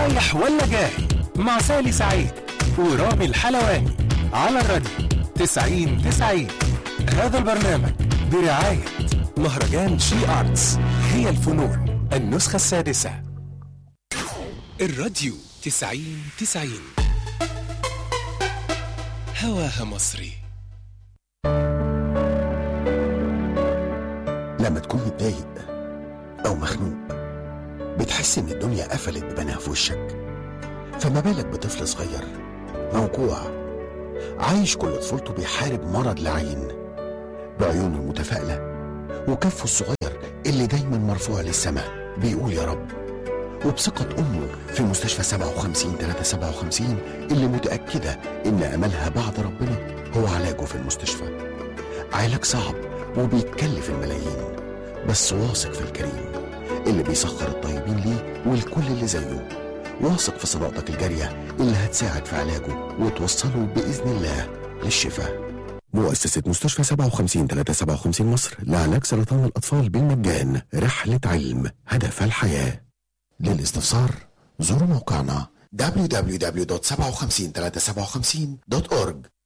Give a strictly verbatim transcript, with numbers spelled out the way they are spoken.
رايح ولا جاي مع سالي سعيد ورامي الحلواني على الراديو تسعين تسعين. هذا البرنامج برعاية مهرجان شي آرتس، هي الفنون النسخة السادسة. الراديو تسعين تسعين هواها مصري. لما تكون متضايق أو مخنوق بتحس إن الدنيا قفلت ببناها في وشك، فما بالك بطفل صغير موجوع عايش كل طفولته بيحارب مرض لعين، بعيونه المتفائلة وكفه الصغير اللي دايما مرفوع للسماء بيقول يا رب، وبثقة أمه في مستشفى سبعة وخمسين ثلاثة سبعة وخمسين اللي متأكدة إن أملها بعد ربنا هو علاجه في المستشفى. علاج صعب وبيتكلف الملايين، بس واثق في الكريم اللي بيسخر الطيبين ليه والكل اللي زيه. واثق في صداقتك الجارية اللي هتساعد في علاجه وتوصله بإذن الله للشفاء. مؤسسة مستشفى سبعة وخمسين ثلاثة سبعة وخمسين مصر لعلاج سرطان الأطفال بالمجان، رحلة علم هدف الحياة. للاستفسار زوروا موقعنا دبليو دبليو دبليو دوت سبعة وخمسين ثلاثة سبعة وخمسين دوت أورج